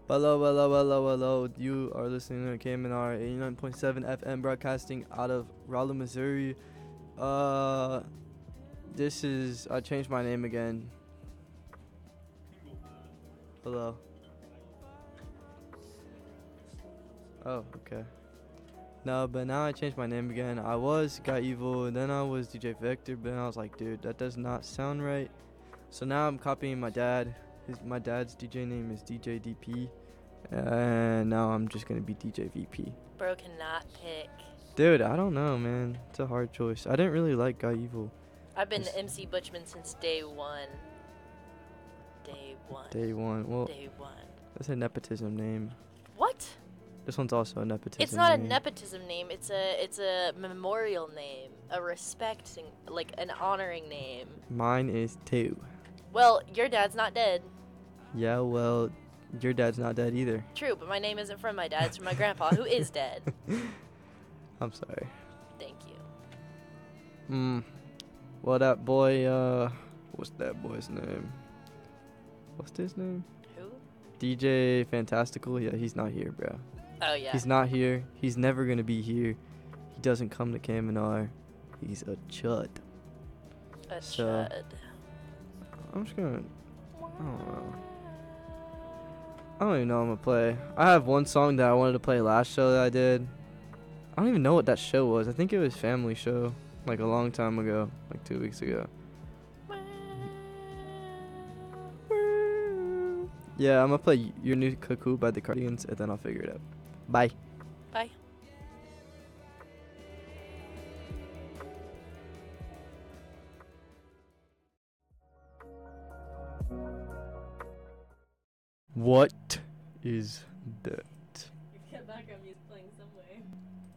Hello, hello, hello, hello. You are listening to KMNR 89.7 FM broadcasting out of Raleigh, Missouri. I changed my name again. Hello. Oh, okay. No, but now I changed my name again. I was Got Evil, and then I was DJ Vector, but then I was like, dude, that does not sound right. So now I'm copying my dad. My dad's DJ name is DJ DP. And now I'm just gonna be DJ VP. Bro cannot pick. Dude, I don't know, man. It's a hard choice. I didn't really like Guy Evil. I've been MC Butchman since day one. Day one. Well, Day one. that's a nepotism name. What? This one's also a nepotism It's not name. a nepotism name. It's a memorial name, a respecting, like an honoring name. Mine is two. Well, your dad's not dead. Yeah, well, your dad's not dead either. True, but my name isn't from my dad. It's from my grandpa, who is dead. I'm sorry. Thank you. Well, that boy, what's that boy's name? What's his name? Who? DJ Fantastical. Yeah, he's not here, bro. Oh, yeah. He's not here. He's never gonna be here. He doesn't come to KMNR. He's a chud. A So- chud. I'm just gonna. I don't know. I don't even know what I'm gonna play. I have one song that I wanted to play last show that I did. I don't even know what that show was. I think it was Family Show, like a long time ago, like 2 weeks ago. Yeah, I'm gonna play Your New Cuckoo by the Cardigans, and then I'll figure it out. Bye. Bye. What is that? Your background music playing somewhere.